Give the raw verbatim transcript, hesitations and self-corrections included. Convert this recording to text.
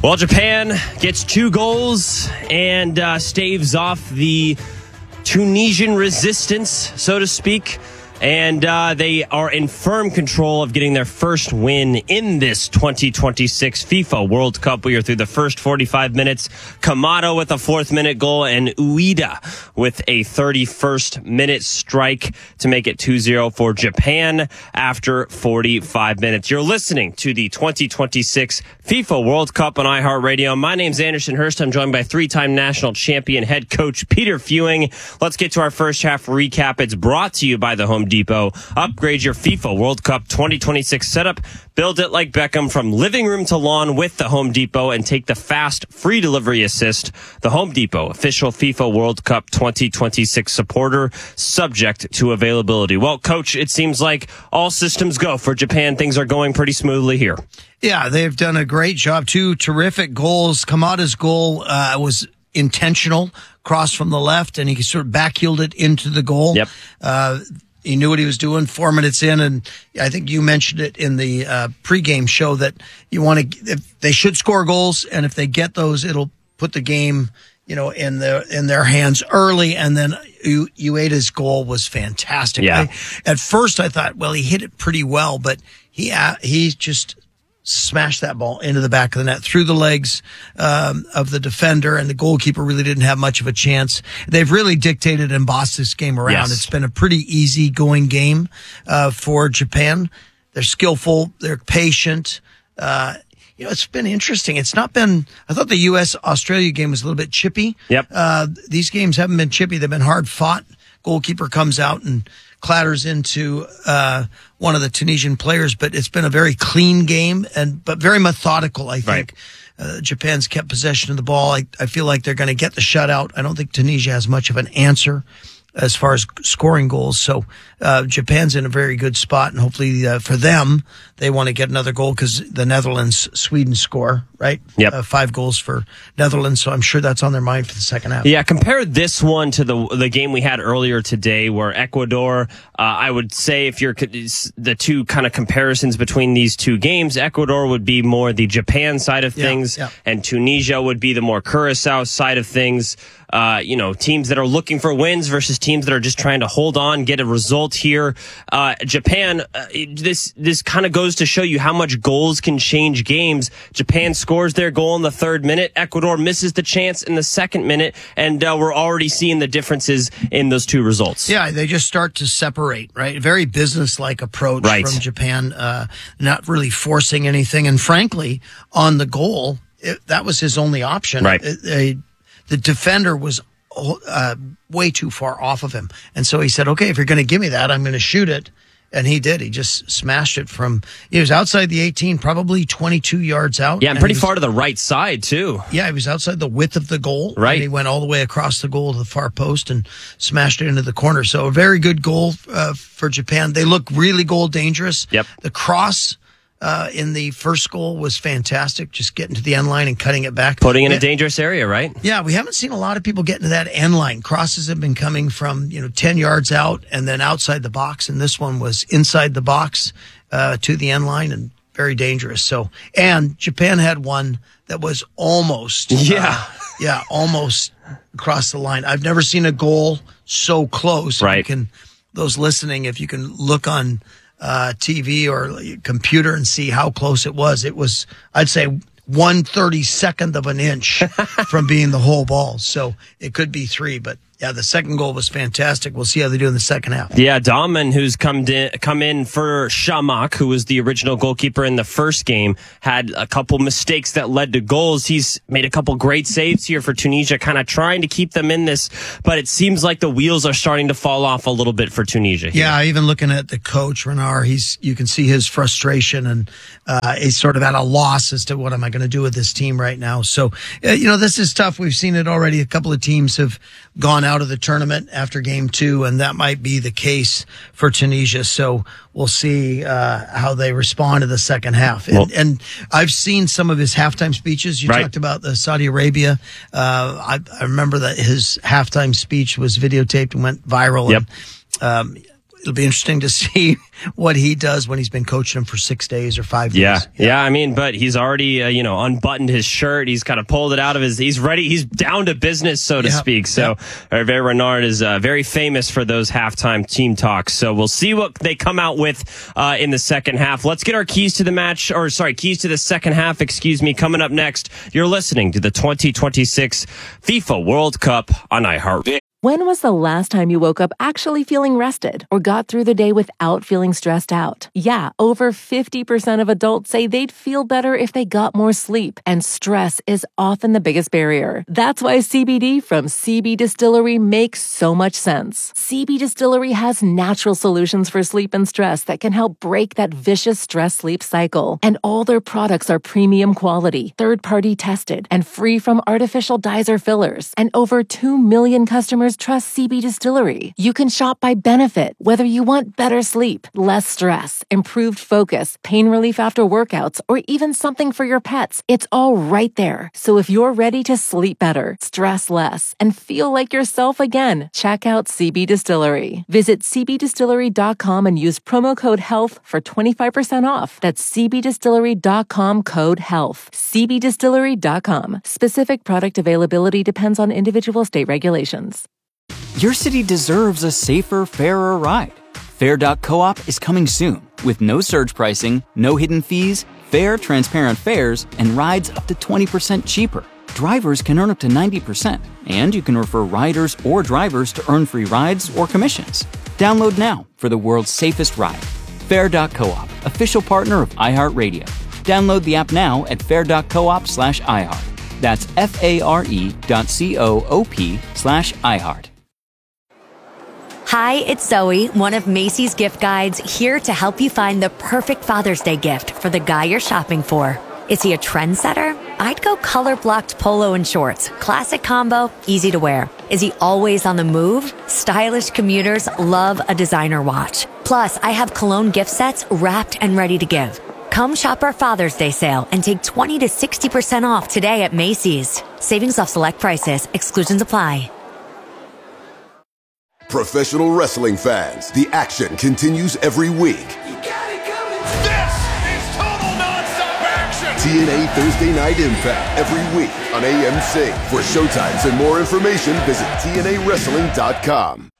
Well, Japan gets two goals and uh, staves off the Tunisian resistance, so to speak. And uh, they are in firm control of getting their first win in this twenty twenty-six FIFA World Cup. We are through the first forty-five minutes. Kamada with a fourth minute goal and Ueda with a thirty-first minute strike to make it two zero for Japan after forty-five minutes. You're listening to the twenty twenty-six FIFA World Cup on iHeartRadio. My name's Anderson Hurst. I'm joined by three-time national champion head coach Peter Fewing. Let's get to our first half recap. It's brought to you by the Home Depot. Upgrade your FIFA World Cup twenty twenty-six setup. Build it like Beckham from living room to lawn with the Home Depot and take the fast free delivery assist. The Home Depot, official FIFA World Cup twenty twenty-six supporter, subject to availability. Well, Coach, it seems like all systems go for Japan. Things are going pretty smoothly here. Yeah, they've done a great job. Two terrific goals. Kamada's goal uh, was intentional, cross from the left, and he sort of backheeled it into the goal. Yep. Uh, He knew what he was doing four minutes in, and I think you mentioned it in the uh, pregame show that you want to. If they should score goals, and if they get those, it'll put the game, you know, in their in their hands early. And then U- Ueda's goal was fantastic. Yeah. I, at first, I thought, well, he hit it pretty well, but he uh, he just smashed that ball into the back of the net through the legs um, of the defender, and the goalkeeper really didn't have much of a chance. They've really dictated and bossed this game around. Yes. It's been a pretty easy going game uh, for Japan. They're skillful. They're patient. Uh, you know, it's been interesting. It's not been, I thought the U S Australia game was a little bit chippy. Yep. Uh, these games haven't been chippy. They've been hard fought. Goalkeeper comes out and clatters into uh, one of the Tunisian players, but it's been a very clean game and but very methodical, I think. Right. Uh, Japan's kept possession of the ball. I, I feel like they're going to get the shutout. I don't think Tunisia has much of an answer as far as scoring goals. So uh, Japan's in a very good spot, and hopefully uh, for them, they want to get another goal because the Netherlands, Sweden score, right? Yep. Uh, five goals for Netherlands, so I'm sure that's on their mind for the second half. Yeah, compare this one to the the game we had earlier today where Ecuador, uh, I would say if you're the two kind of comparisons between these two games, Ecuador would be more the Japan side of things, yeah, yeah. and Tunisia would be the more Curacao side of things. Uh, you know, teams that are looking for wins versus teams that are just trying to hold on, get a result here. Uh, Japan, uh, this this kind of goes to show you how much goals can change games. Japan scores their goal in the third minute. Ecuador misses the chance in the second minute, and uh, we're already seeing the differences in those two results. Yeah, they just start to separate, right? Very business-like approach right. from Japan, uh, not really forcing anything. And frankly, on the goal, it, that was his only option. Right. It, they, the defender was uh, way too far off of him. And so he said, okay, if you're going to give me that, I'm going to shoot it. And he did. He just smashed it from, he was outside the eighteen, probably twenty-two yards out. Yeah, and pretty was, far to the right side, too. Yeah, he was outside the width of the goal. Right. And he went all the way across the goal to the far post and smashed it into the corner. So a very good goal uh, for Japan. They look really goal dangerous. Yep. The cross uh, in the first goal was fantastic, just getting to the end line and cutting it back. Putting in yeah. a dangerous area, right? Yeah, we haven't seen a lot of people getting to that end line. Crosses have been coming from, you know, ten yards out and then outside the box, and this one was inside the box uh, to the end line and very dangerous. So, and Japan had one that was almost, yeah, uh, yeah, almost across the line. I've never seen a goal so close. Right. You can, those listening, if you can look on uh, T V or computer and see how close it was, it was, I'd say, one thirty-second of an inch from being the whole ball. So it could be three, but yeah, the second goal was fantastic. We'll see how they do in the second half. Yeah, Dahman, who's come in, come in for Shamak, who was the original goalkeeper in the first game, had a couple mistakes that led to goals. He's made a couple great saves here for Tunisia, kind of trying to keep them in this, but it seems like the wheels are starting to fall off a little bit for Tunisia here. Yeah, even looking at the coach, Renard, he's you can see his frustration, and uh, he's sort of at a loss as to what am I going to do with this team right now. So, uh, you know, this is tough. We've seen it already. A couple of teams have gone out of the tournament after game two, and that might be the case for Tunisia. So we'll see uh, how they respond to the second half. And, well, and I've seen some of his halftime speeches. You right. talked about the Saudi Arabia. Uh, I, I remember that his halftime speech was videotaped and went viral. Yep. And, um, it'll be interesting to see what he does when he's been coaching him for six days or five yeah. days. Yeah, yeah. I mean, but he's already, uh, you know, unbuttoned his shirt. He's kind of pulled it out of his, he's ready. He's down to business, so to Yep. speak. So Yep. Hervé Renard is uh, very famous for those halftime team talks. So we'll see what they come out with uh, in the second half. Let's get our keys to the match, or sorry, keys to the second half, excuse me, coming up next. You're listening to the twenty twenty-six FIFA World Cup on iHeart. When was the last time you woke up actually feeling rested or got through the day without feeling stressed out? Yeah, over fifty percent of adults say they'd feel better if they got more sleep, and stress is often the biggest barrier. That's why C B D from C B Distillery makes so much sense. C B Distillery has natural solutions for sleep and stress that can help break that vicious stress-sleep cycle. And all their products are premium quality, third-party tested, and free from artificial dyes or fillers. And over two million customers trust C B Distillery. You can shop by benefit, whether you want better sleep, less stress, improved focus, pain relief after workouts, or even something for your pets. It's all right there. So if you're ready to sleep better, stress less, and feel like yourself again, check out C B Distillery. Visit c b distillery dot com and use promo code HEALTH for twenty-five percent off. That's c b distillery dot com code HEALTH. c b distillery dot com. Specific product availability depends on individual state regulations. Your city deserves a safer, fairer ride. Fair dot coop is coming soon with no surge pricing, no hidden fees, fair, transparent fares, and rides up to twenty percent cheaper. Drivers can earn up to ninety percent, and you can refer riders or drivers to earn free rides or commissions. Download now for the world's safest ride. Fair dot coop, official partner of iHeartRadio. Download the app now at fair dot coop slash iHeart. That's F-A-R-E dot C-O-O-P slash iHeart. Hi, it's Zoe, one of Macy's gift guides, here to help you find the perfect Father's Day gift for the guy you're shopping for. Is he a trendsetter? I'd go color-blocked polo and shorts. Classic combo, easy to wear. Is he always on the move? Stylish commuters love a designer watch. Plus, I have cologne gift sets wrapped and ready to give. Come shop our Father's Day sale and take twenty to sixty percent off today at Macy's. Savings off select prices. Exclusions apply. Professional wrestling fans, the action continues every week. You got it coming. This is total nonstop action. T N A Thursday Night Impact every week on A M C. For showtimes and more information, visit T N A wrestling dot com.